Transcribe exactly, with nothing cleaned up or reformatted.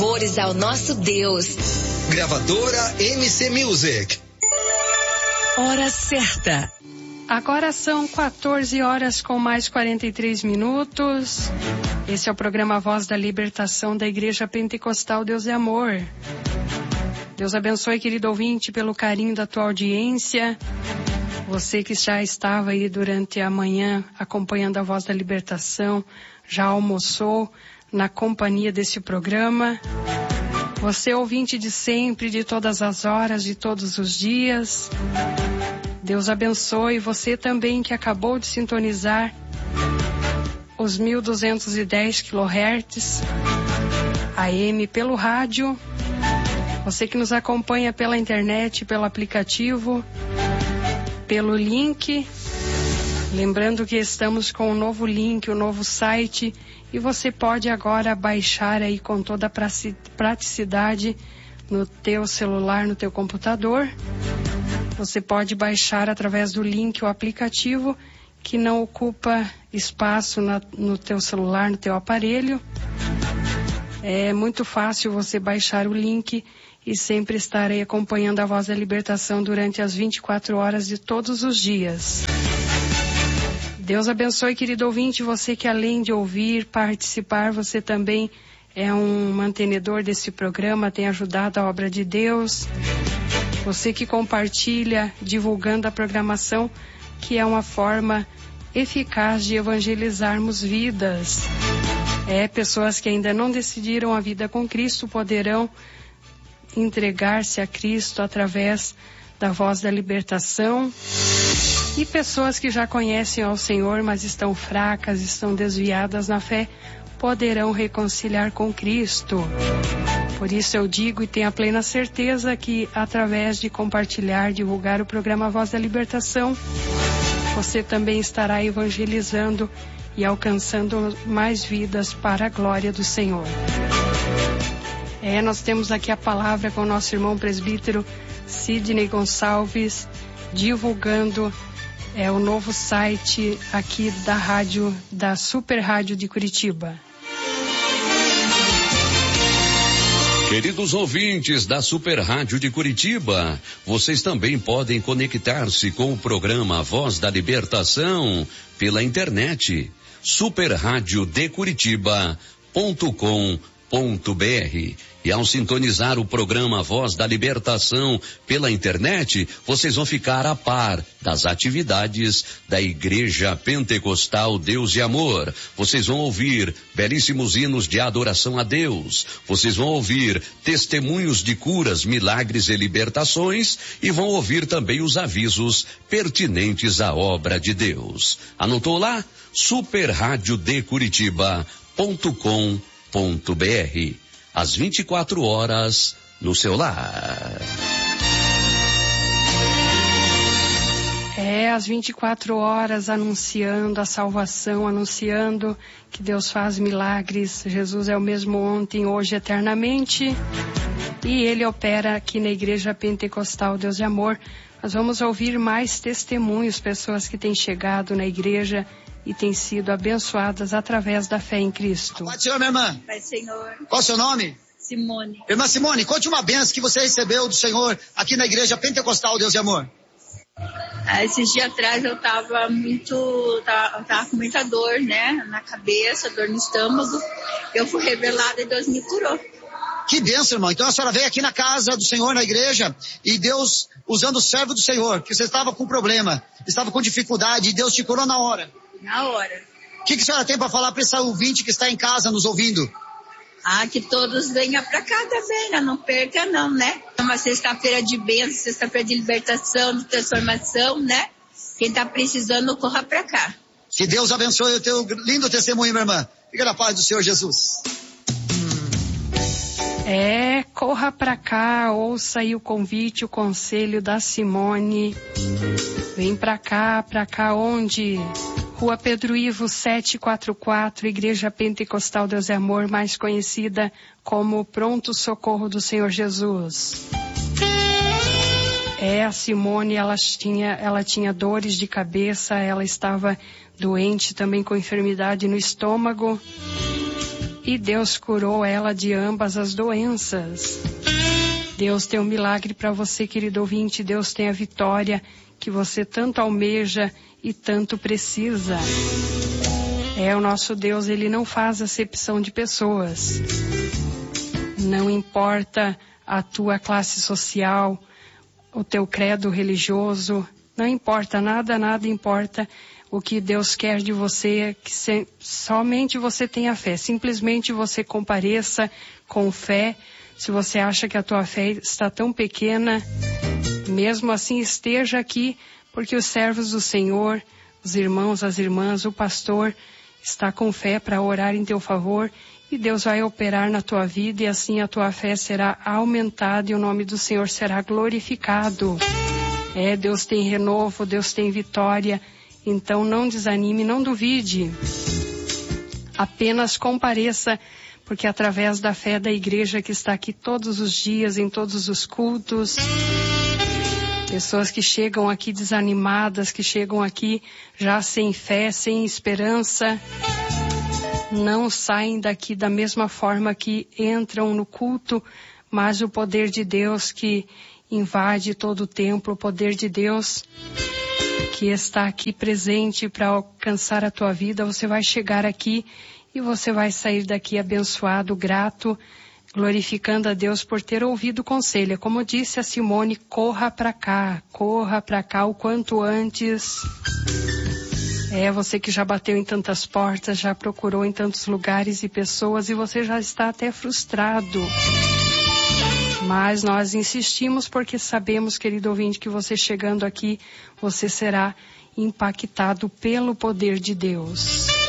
Louvores ao nosso Deus. Gravadora M C Music. Hora certa. Agora são quatorze horas com mais quarenta e três minutos. Esse é o programa Voz da Libertação da Igreja Pentecostal Deus é Amor. Deus abençoe, querido ouvinte, pelo carinho da tua audiência. Você que já estava aí durante a manhã acompanhando a Voz da Libertação, já almoçou na companhia desse programa. Você ouvinte de sempre, de todas as horas, de todos os dias. Deus abençoe você também que acabou de sintonizar os mil duzentos e dez quilohertz A M pelo rádio. Você que nos acompanha pela internet, pelo aplicativo, pelo link. Lembrando que estamos com um novo link, um novo site, e você pode agora baixar aí com toda a praticidade no teu celular, no teu computador. Você pode baixar através do link o aplicativo que não ocupa espaço na, no teu celular, no teu aparelho. É muito fácil você baixar o link e sempre estar aí acompanhando a Voz da Libertação durante as vinte e quatro horas de todos os dias. Deus abençoe, querido ouvinte, você que além de ouvir, participar, você também é um mantenedor desse programa, tem ajudado a obra de Deus. Você que compartilha, divulgando a programação, que é uma forma eficaz de evangelizarmos vidas. É, pessoas que ainda não decidiram a vida com Cristo poderão entregar-se a Cristo através da Voz da Libertação. E pessoas que já conhecem ao Senhor, mas estão fracas, estão desviadas na fé, poderão reconciliar com Cristo. Por isso eu digo e tenho a plena certeza que através de compartilhar, divulgar o programa Voz da Libertação, você também estará evangelizando e alcançando mais vidas para a glória do Senhor. É, nós temos aqui a palavra com o nosso irmão presbítero Sidney Gonçalves, divulgando é, o novo site aqui da rádio, da Super Rádio de Curitiba. Queridos ouvintes da Super Rádio de Curitiba, vocês também podem conectar-se com o programa Voz da Libertação pela internet, super rádio de curitiba ponto com ponto br. E ao sintonizar o programa Voz da Libertação pela internet, vocês vão ficar a par das atividades da Igreja Pentecostal Deus e Amor. Vocês vão ouvir belíssimos hinos de adoração a Deus. Vocês vão ouvir testemunhos de curas, milagres e libertações, e vão ouvir também os avisos pertinentes à obra de Deus. Anotou lá? super rádio de curitiba ponto com ponto br. Às vinte e quatro horas no seu lar. É, às vinte e quatro horas anunciando a salvação, anunciando que Deus faz milagres. Jesus é o mesmo ontem, hoje, eternamente. E Ele opera aqui na Igreja Pentecostal Deus de Amor. Nós vamos ouvir mais testemunhos, pessoas que têm chegado na igreja e têm sido abençoadas através da fé em Cristo. Pai do Senhor, minha irmã. Pai Senhor. Qual o seu nome? Simone. Irmã Simone, conte uma bênção que você recebeu do Senhor aqui na Igreja Pentecostal Deus de Amor. Ah, esses dias atrás eu tava muito, tava, tava com muita dor, né? Na cabeça, dor no estômago. Eu fui revelada e Deus me curou. Que bênção, irmão. Então a senhora veio aqui na casa do Senhor, na igreja, e Deus, usando o servo do Senhor, que você estava com problema, estava com dificuldade, e Deus te curou na hora. Na hora. O que, que a senhora tem para falar para esse ouvinte que está em casa nos ouvindo? Ah, que todos venham para cá também, né? Não perca não, né? É uma sexta-feira de bênção, sexta-feira de libertação, de transformação, né? Quem está precisando, corra para cá. Que Deus abençoe o teu lindo testemunho, minha irmã. Fica na paz do Senhor Jesus. É, corra pra cá, ouça aí o convite, o conselho da Simone. Vem pra cá, pra cá onde? Rua Pedro Ivo setecentos e quarenta e quatro, Igreja Pentecostal Deus e Amor, mais conhecida como Pronto Socorro do Senhor Jesus. É, a Simone, ela tinha, ela tinha dores de cabeça, ela estava doente também com enfermidade no estômago. e Deus curou ela de ambas as doenças. Deus tem um milagre para você, querido ouvinte. Deus tem a vitória que você tanto almeja e tanto precisa. É, o nosso Deus, ele não faz acepção de pessoas. Não importa a tua classe social, o teu credo religioso, não importa nada, nada importa. O que Deus quer de você é que se, somente você tenha fé. Simplesmente você compareça com fé. Se você acha que a tua fé está tão pequena, mesmo assim esteja aqui, porque os servos do Senhor, os irmãos, as irmãs, o pastor, está com fé para orar em teu favor, e Deus vai operar na tua vida, e assim a tua fé será aumentada e o nome do Senhor será glorificado. É, Deus tem renovo, Deus tem vitória. Então não desanime, não duvide. Apenas compareça, porque através da fé da igreja que está aqui todos os dias, em todos os cultos, pessoas que chegam aqui desanimadas, que chegam aqui já sem fé, sem esperança, não saem daqui da mesma forma que entram no culto, mas o poder de Deus que invade todo o templo, o poder de Deus que está aqui presente para alcançar a tua vida, você vai chegar aqui e você vai sair daqui abençoado, grato, glorificando a Deus por ter ouvido o conselho. Como disse a Simone, corra para cá, corra para cá o quanto antes. É, você que já bateu em tantas portas, já procurou em tantos lugares e pessoas e você já está até frustrado. Mas nós insistimos porque sabemos, querido ouvinte, que você chegando aqui, você será impactado pelo poder de Deus.